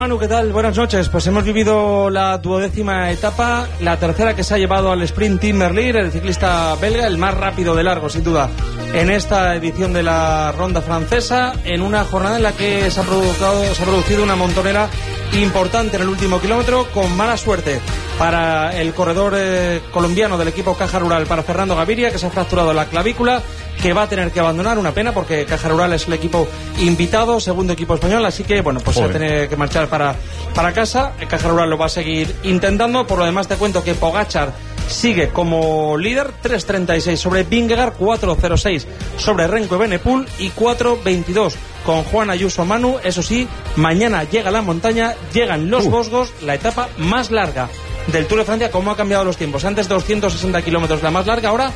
Manu, ¿qué tal? Buenas noches. Pues hemos vivido la 12ª etapa, la tercera que se ha llevado al sprint Tim Merlier, el ciclista belga, el más rápido de largo, sin duda, en esta edición de la ronda francesa, en una jornada en la que se ha producido una montonera importante en el último kilómetro, con mala suerte para el corredor colombiano del equipo Caja Rural, para Fernando Gaviria, que se ha fracturado la clavícula, que va a tener que abandonar, una pena, porque Caja Rural es el equipo invitado, segundo equipo español, así que, bueno, pues se va a tener que marchar para casa. El Caja Rural lo va a seguir intentando. Por lo demás, te cuento que Pogačar sigue como líder, 3.36 sobre Vingegaard, 4.06 sobre Renko Evenepoel y 4.22 con Juan Ayuso. Manu, eso sí, mañana llega la montaña, llegan los Vosgos, la etapa más larga del Tour de Francia. ¿Cómo ha cambiado los tiempos? Antes 260 kilómetros la más larga, ahora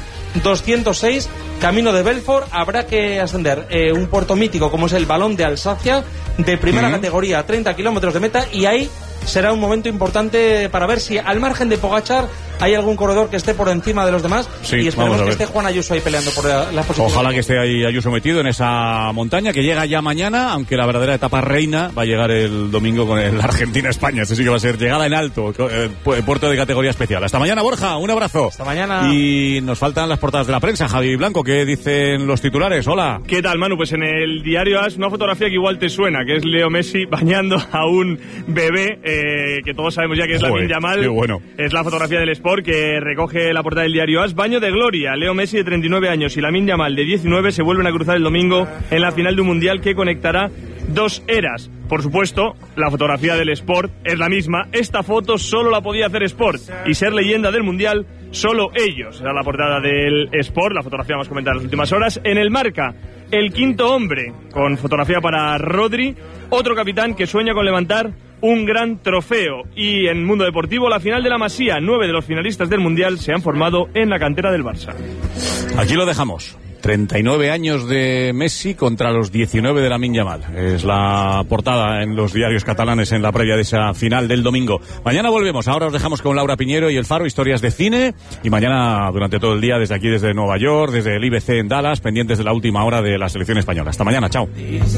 206, camino de Belfort. Habrá que ascender un puerto mítico como es el Balón de Alsacia, de primera categoría, 30 kilómetros de meta, y ahí será un momento importante para ver si, al margen de Pogačar, hay algún corredor que esté por encima de los demás. Sí, y esperemos que esté Juan Ayuso ahí peleando por la posición. Ojalá que esté ahí Ayuso metido en esa montaña, que llega ya mañana, aunque la verdadera etapa reina va a llegar el domingo con el Argentina-España. Este sí que va a ser llegada en alto, puerto de categoría especial. Hasta mañana, Borja, un abrazo. Hasta mañana. Y nos faltan las portadas de la prensa. Javi Blanco, ¿qué dicen los titulares? Hola. ¿Qué tal, Manu? Pues en el diario AS, una fotografía que igual te suena, que es Leo Messi bañando a un bebé, que todos sabemos ya que es Lamine Yamal. Qué bueno. Es la fotografía del Sport que recoge la portada del diario AS. Baño de gloria. Leo Messi, de 39 años, y Lamine Yamal, de 19, se vuelven a cruzar el domingo en la final de un mundial que conectará dos eras. Por supuesto, la fotografía del Sport es la misma. Esta foto solo la podía hacer Sport, y ser leyenda del mundial solo ellos. Era la portada del Sport, la fotografía más comentada en las últimas horas. En el Marca, el quinto hombre, con fotografía para Rodri, otro capitán que sueña con levantar un gran trofeo. Y en Mundo Deportivo, la final de la Masía. 9 de los finalistas del mundial se han formado en la cantera del Barça. Aquí lo dejamos. 39 años de Messi contra los 19 de Lamine Yamal. Es la portada en los diarios catalanes en la previa de esa final del domingo. Mañana volvemos. Ahora os dejamos con Laura Piñero y El Faro, historias de cine. Y mañana, durante todo el día, desde aquí, desde Nueva York, desde el IBC en Dallas, pendientes de la última hora de la selección española. Hasta mañana. Chao.